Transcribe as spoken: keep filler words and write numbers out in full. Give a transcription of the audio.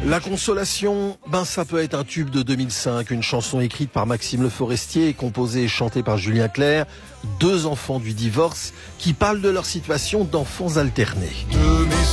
La consolation, ben ça peut être un tube de deux mille cinq, une chanson écrite par Maxime Le Forestier et composée et chantée par Julien Clerc, deux enfants du divorce qui parlent de leur situation d'enfants alternés.